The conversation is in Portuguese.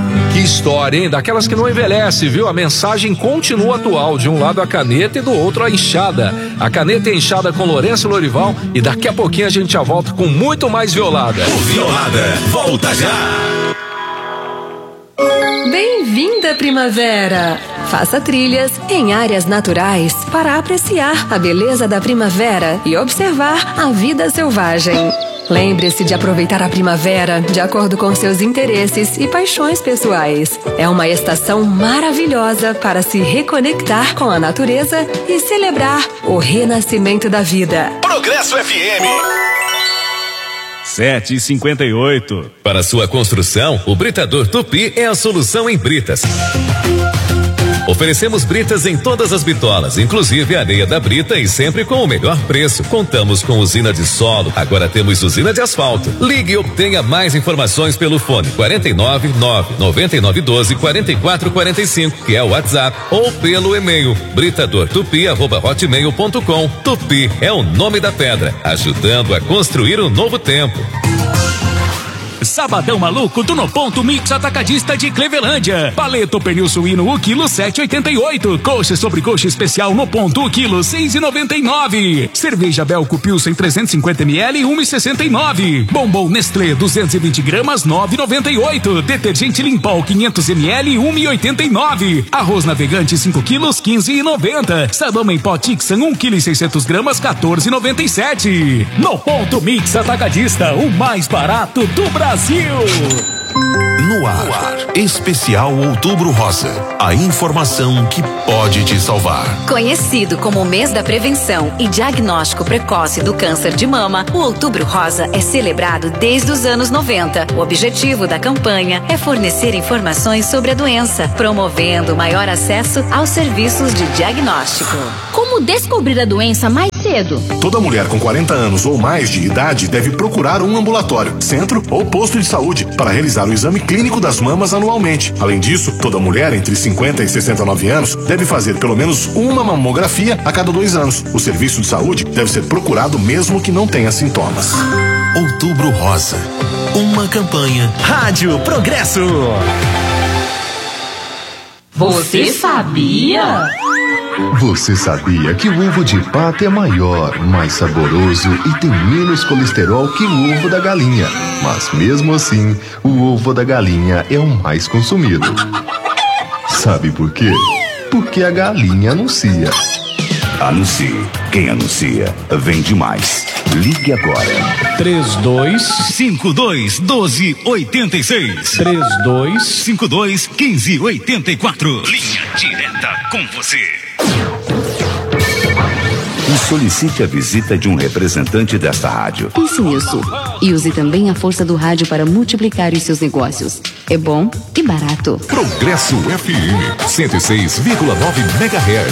Que história, hein? Daquelas que não envelhece, viu? A mensagem continua atual. De um lado a caneta e do outro a enxada. A caneta e a enxada com Lourenço Lorival. E daqui a pouquinho a gente já volta com muito mais Violada. O Violada volta já. Bem-vinda, primavera! Faça trilhas em áreas naturais para apreciar a beleza da primavera e observar a vida selvagem. Lembre-se de aproveitar a primavera de acordo com seus interesses e paixões pessoais. É uma estação maravilhosa para se reconectar com a natureza e celebrar o renascimento da vida. Progresso FM 7h58. Para sua construção, o Britador Tupi é a solução em britas. Oferecemos britas em todas as bitolas, inclusive a areia da brita, e sempre com o melhor preço. Contamos com usina de solo, agora temos usina de asfalto. Ligue e obtenha mais informações pelo fone 499-9912-4445, que é o WhatsApp, ou pelo e-mail britadortupi@hotmail.com. Tupi é o nome da pedra, ajudando a construir um novo tempo. Sabadão maluco do No Ponto Mix Atacadista de Clevelândia. Paleto pernil suíno o quilo 7,88. Coxa sobre coxa especial No Ponto o quilo 6,99. Cerveja Belco Pilsen 350 ml 1,69. Bombom Nestlé 220 gramas 9,98. Detergente Limpol 500 ml 1,89. Arroz navegante 5 quilos 15,90. Sabão em pó Tixan 1 kg e 600 gramas 14,97. No Ponto Mix Atacadista, o mais barato do Brasil. No ar, especial Outubro Rosa. A informação que pode te salvar. Conhecido como o mês da prevenção e diagnóstico precoce do câncer de mama, o Outubro Rosa é celebrado desde os anos 90. O objetivo da campanha é fornecer informações sobre a doença, promovendo maior acesso aos serviços de diagnóstico. Como descobrir a doença mais cedo? Toda mulher com 40 anos ou mais de idade deve procurar um ambulatório, centro ou posto de saúde para realizar o exame clínico das mamas anualmente. Além disso, toda mulher entre 50 e 69 anos deve fazer pelo menos uma mamografia a cada 2 anos. O serviço de saúde deve ser procurado mesmo que não tenha sintomas. Outubro Rosa. Uma campanha. Rádio Progresso. Você sabia? Você sabia que o ovo de pato é maior, mais saboroso e tem menos colesterol que o ovo da galinha? Mas mesmo assim, o ovo da galinha é o mais consumido. Sabe por quê? Porque a galinha anuncia. Anuncie. Quem anuncia, vende mais. Ligue agora. 3252-1286. 3252-1584. Linha direta com você. E solicite a visita de um representante desta rádio. Pense nisso. E use também a força do rádio para multiplicar os seus negócios. É bom e barato. Progresso FM 106,9 MHz.